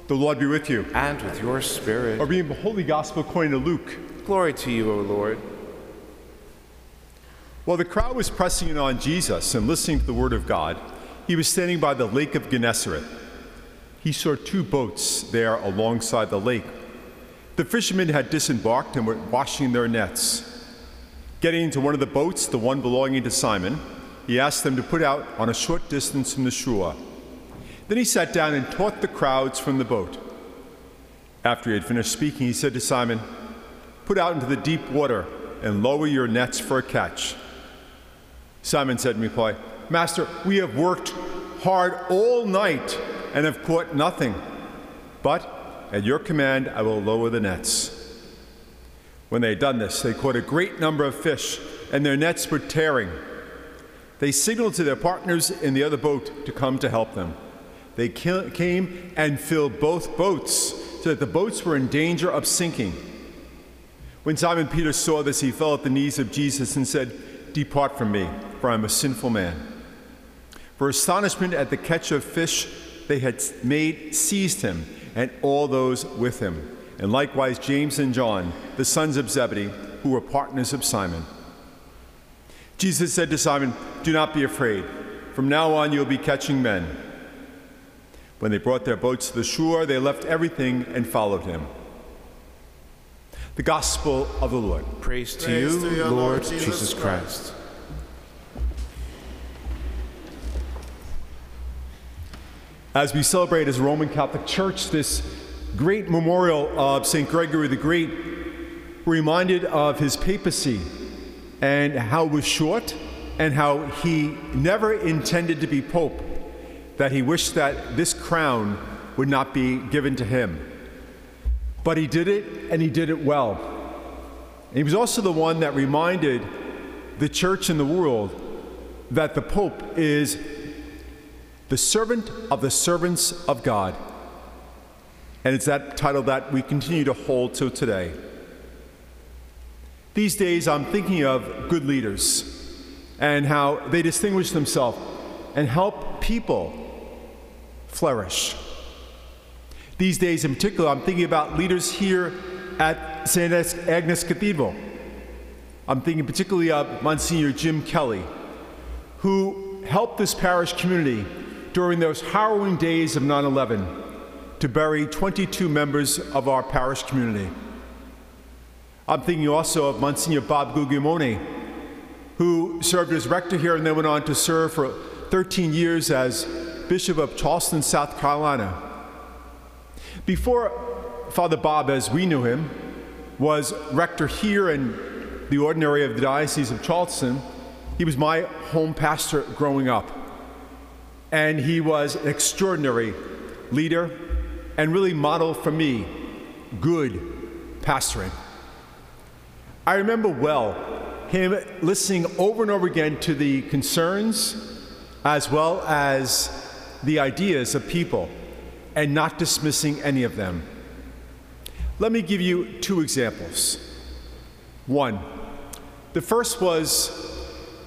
The Lord be with you. And with your spirit. A reading of the Holy Gospel according to Luke. Glory to you, O Lord. While the crowd was pressing in on Jesus and listening to the word of God, he was standing by the lake of Gennesaret. He saw two boats there alongside the lake. The fishermen had disembarked and were washing their nets. Getting into one of the boats, the one belonging to Simon, he asked them to put out on a short distance from the shore. Then he sat down and taught the crowds from the boat. After he had finished speaking, he said to Simon, "Put out into the deep water and lower your nets for a catch." Simon said in reply, "Master, we have worked hard all night and have caught nothing. But at your command, I will lower the nets." When they had done this, they caught a great number of fish, and their nets were tearing. They signaled to their partners in the other boat to come to help them. They came and filled both boats, so that the boats were in danger of sinking. When Simon Peter saw this, he fell at the knees of Jesus and said, "Depart from me, for I am a sinful man." For astonishment at the catch of fish they had made seized him and all those with him, and likewise James and John, the sons of Zebedee, who were partners of Simon. Jesus said to Simon, "Do not be afraid. From now on you will be catching men." When they brought their boats to the shore, they left everything and followed him. The Gospel of the Lord. Praise to you, Lord Jesus Christ. As we celebrate as a Roman Catholic Church this great memorial of St. Gregory the Great, we're reminded of his papacy and how it was short and how he never intended to be pope, that he wished that this crown would not be given to him. But he did it, and he did it well. And he was also the one that reminded the church and the world that the Pope is the servant of the servants of God. And it's that title that we continue to hold till today. These days, I'm thinking of good leaders and how they distinguish themselves and help people flourish. These days in particular, I'm thinking about leaders here at St. Agnes Cathedral. I'm thinking particularly of Monsignor Jim Kelly, who helped this parish community during those harrowing days of 9/11 to bury 22 members of our parish community. I'm thinking also of Monsignor Bob Guglielmone, who served as rector here and then went on to serve for 13 years as Bishop of Charleston, South Carolina. Before Father Bob, as we knew him, was rector here in the ordinary of the Diocese of Charleston, he was my home pastor growing up. And he was an extraordinary leader and really modeled for me good pastoring. I remember well him listening over and over again to the concerns as well as the ideas of people and not dismissing any of them. Let me give you two examples. One, the first was